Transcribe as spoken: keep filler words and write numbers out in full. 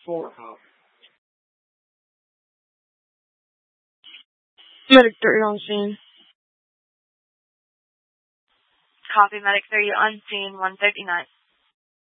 Medic three on scene. Copy, Medic three on scene one fifty-nine.